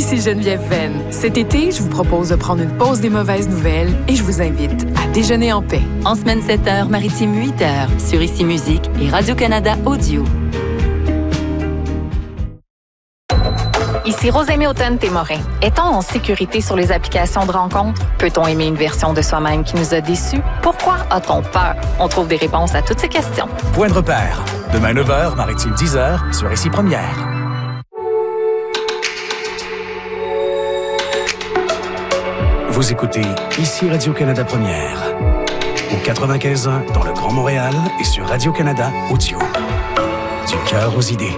ici Geneviève Venn. Cet été, je vous propose de prendre une pause des mauvaises nouvelles et je vous invite à déjeuner en paix. En semaine 7h, Maritime 8h, sur Ici Musique et Radio-Canada Audio. Ici Rosemée Automne-Témorin. Est-on en sécurité sur les applications de rencontres? Peut-on aimer une version de soi-même qui nous a déçus? Pourquoi a-t-on peur? On trouve des réponses à toutes ces questions. Point de repère. Demain 9h, Maritime 10h, sur Ici Première. Vous écoutez Ici Radio-Canada Première. Au 95.1 dans le Grand Montréal et sur Radio-Canada Audio. Du cœur aux idées.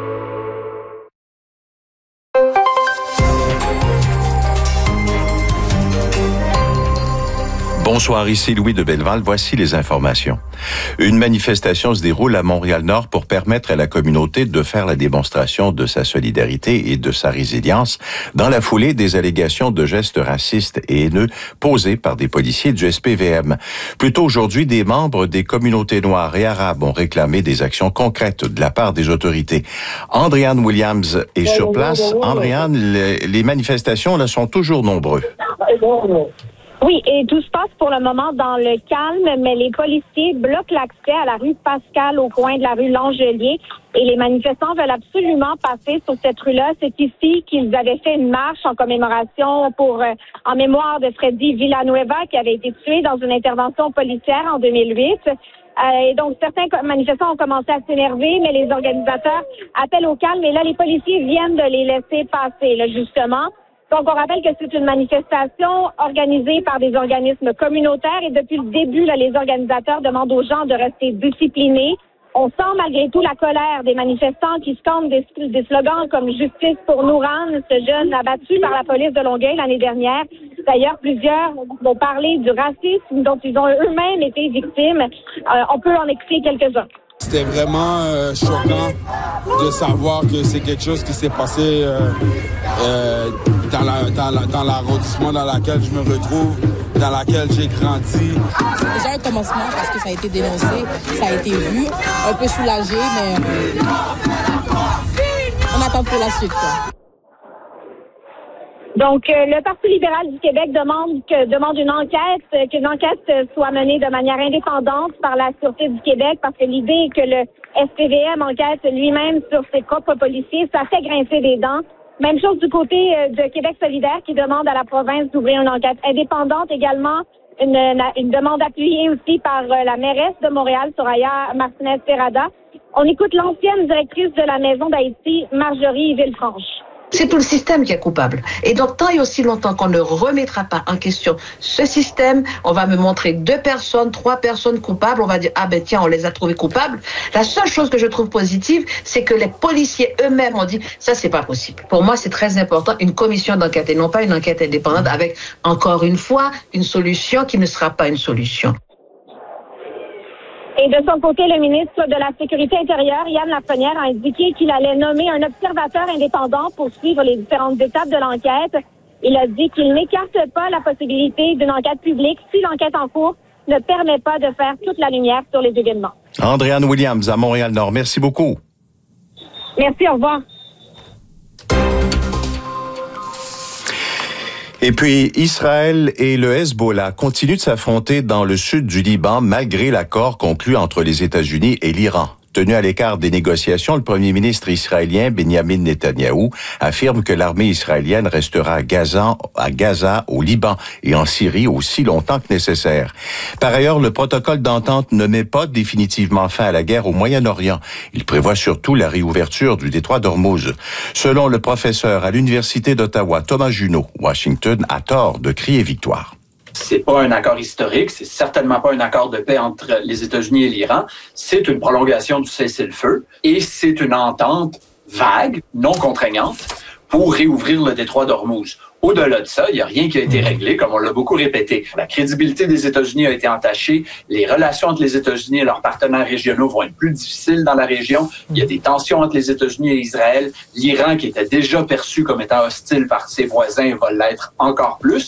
Bonsoir, ici Louis de Belleval. Voici les informations. Une manifestation se déroule à Montréal-Nord pour permettre à la communauté de faire la démonstration de sa solidarité et de sa résilience dans la foulée des allégations de gestes racistes et haineux posés par des policiers du SPVM. Plus tôt aujourd'hui, des membres des communautés noires et arabes ont réclamé des actions concrètes de la part des autorités. Andréanne Williams est sur place. Andréanne, les manifestations là, sont toujours nombreux. Oui, et tout se passe pour le moment dans le calme, mais les policiers bloquent l'accès à la rue Pascal au coin de la rue Langelier et les manifestants veulent absolument passer sur cette rue-là. C'est ici qu'ils avaient fait une marche en commémoration en mémoire de Freddy Villanueva qui avait été tué dans une intervention policière en 2008. Et donc, certains manifestants ont commencé à s'énerver, mais les organisateurs appellent au calme et là, les policiers viennent de les laisser passer, là, justement. Donc, on rappelle que c'est une manifestation organisée par des organismes communautaires et depuis le début, là, les organisateurs demandent aux gens de rester disciplinés. On sent malgré tout la colère des manifestants qui scandent des slogans comme « Justice pour Nouran », ce jeune abattu par la police de Longueuil l'année dernière. D'ailleurs, plusieurs vont parler du racisme dont ils ont eux-mêmes été victimes. On peut en écouter quelques-uns. C'était vraiment choquant de savoir que c'est quelque chose qui s'est passé dans l'arrondissement dans lequel je me retrouve, dans lequel j'ai grandi. C'est déjà un commencement parce que ça a été dénoncé, ça a été vu, un peu soulagé, mais on attend pour la suite, quoi. Donc, le Parti libéral du Québec demande une enquête, qu'une enquête soit menée de manière indépendante par la Sûreté du Québec, parce que l'idée que le SPVM enquête lui-même sur ses propres policiers, ça fait grincer des dents. Même chose du côté de Québec solidaire qui demande à la province d'ouvrir une enquête indépendante également. Une demande appuyée aussi par la mairesse de Montréal, Soraya Martinez-Terrada. On écoute l'ancienne directrice de la Maison d'Haïti, Marjorie Villefranche. C'est tout le système qui est coupable. Et donc, tant et aussi longtemps qu'on ne remettra pas en question ce système, on va me montrer 2 personnes, 3 personnes coupables, on va dire, ah ben tiens, on les a trouvées coupables. La seule chose que je trouve positive, c'est que les policiers eux-mêmes ont dit, ça c'est pas possible. Pour moi, c'est très important, une commission d'enquête et non pas une enquête indépendante avec, encore une fois, une solution qui ne sera pas une solution. Et de son côté, le ministre de la Sécurité intérieure, Yann Lafrenière, a indiqué qu'il allait nommer un observateur indépendant pour suivre les différentes étapes de l'enquête. Il a dit qu'il n'écarte pas la possibilité d'une enquête publique si l'enquête en cours ne permet pas de faire toute la lumière sur les événements. Andréanne Williams à Montréal-Nord. Merci beaucoup. Merci, au revoir. Et puis, Israël et le Hezbollah continuent de s'affronter dans le sud du Liban malgré l'accord conclu entre les États-Unis et l'Iran. Tenu à l'écart des négociations, le premier ministre israélien Benjamin Netanyahou affirme que l'armée israélienne restera à Gaza, au Liban et en Syrie aussi longtemps que nécessaire. Par ailleurs, le protocole d'entente ne met pas définitivement fin à la guerre au Moyen-Orient. Il prévoit surtout la réouverture du détroit d'Ormuz. Selon le professeur à l'Université d'Ottawa, Thomas Junot, Washington a tort de crier victoire. C'est pas un accord historique, c'est certainement pas un accord de paix entre les États-Unis et l'Iran. C'est une prolongation du cessez-le-feu et c'est une entente vague, non contraignante, pour réouvrir le détroit d'Ormuz. Au-delà de ça, il n'y a rien qui a été réglé, comme on l'a beaucoup répété. La crédibilité des États-Unis a été entachée. Les relations entre les États-Unis et leurs partenaires régionaux vont être plus difficiles dans la région. Il y a des tensions entre les États-Unis et Israël. L'Iran, qui était déjà perçu comme étant hostile par ses voisins, va l'être encore plus.